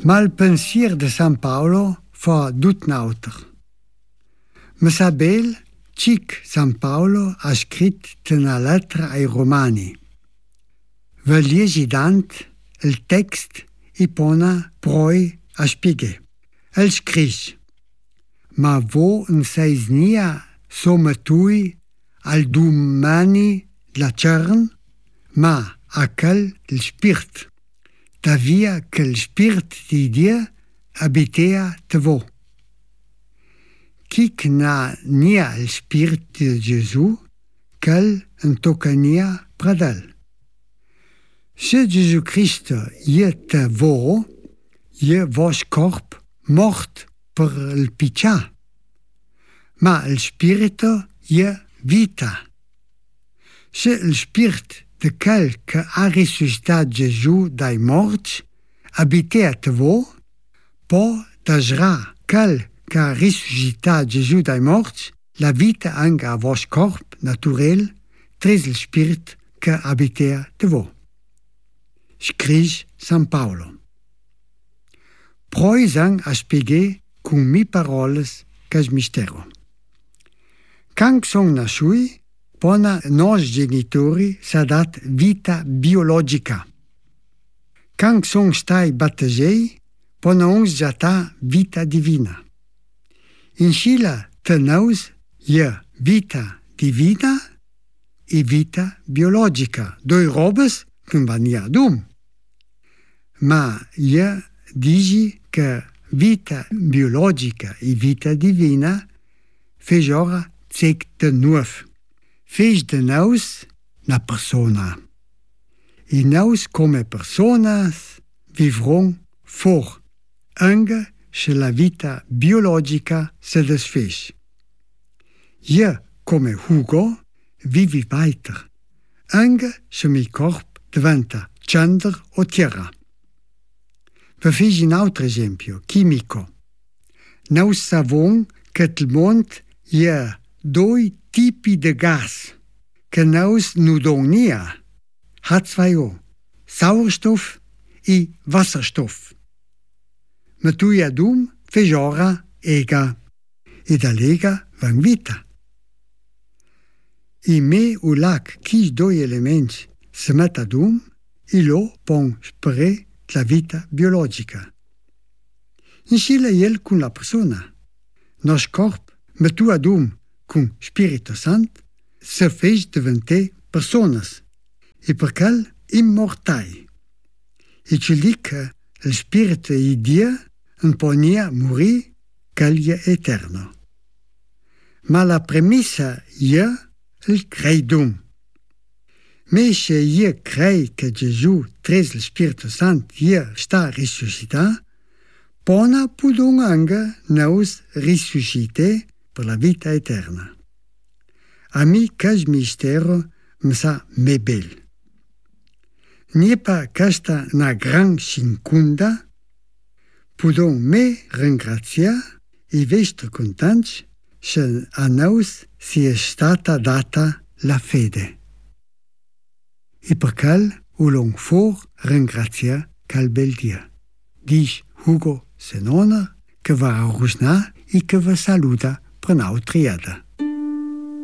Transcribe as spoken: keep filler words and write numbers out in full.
Ma il pensier de San Paolo fa tut n'auter. Ma sabel cic San Paolo ha scrit una lettera ai Romani. Va liegi dant il text i pona proi a spieghe. El scris: ma vo in seis nia soma tui al dumani la cern, ma a quel il spirit. Da via che il spirit di Dio abitea te vo. Chic na nia il spirit di Gesù, quel en tocca nia pradel. Se Gesù Cristo je te vo, je vos corp mort per il piccia, ma il spirito je vita. Se il spirit de quel che ha risuscitato Gesù dai morti abitea te vo, po dasra quel che ha risuscitato Gesù dai morti la vita anche a vos corp naturel tres il spirit che abitea te vo. Scris San Paolo. Proi sang a spieghe con mi paroles cas mistero. Quand song nasui, pona nos genitori sa dat vita biologica. Quand song stai battesei, pona ons jata vita divina. In Scila te nous je vita divina e vita biologica, doi robes che vania dum. Ma je digi che vita biologica e vita divina fejora zeg de nuov. Fej de nous na persona. E nous come personas vivron for, anche se la vita biologica se desfez. Je come Hugo vivi weiter, anche se mi corp diventa cender o tierra. Vi feci un altro esempio, chimico. Nous savons che il mondo ha due tipi de gas, che nous nu donia, H zwei O, Sauerstoff e Wasserstoff. Ma tu ja dum fejora ega, e da lega van vita. I me u lac quis doi elementi se met a dum, i lo pon spre la vita biologica. In Scila jel con la persona. Nos corp, met tu adum con Spirito Sant, se feix diventer personas, e per quel immortai. E ci dic il Spirito di Dio non ponia morì quel è eterno. Ma la premissa je il creidum. Me se je crei che Gesù tres il Spirito Sant je sta risuscita, pona pudung anche nous risuscite per la vita eterna. A mi cas mistero mi sa me bel. Nie pa casta na gran sincunda, pudong me ringrazia e vestre contents se a nous si è stata data la fede. E per quel ulong for ringrazia cal bel dia. Dice Hugo Senona che va a rusna e che va saluta per un'altra triada.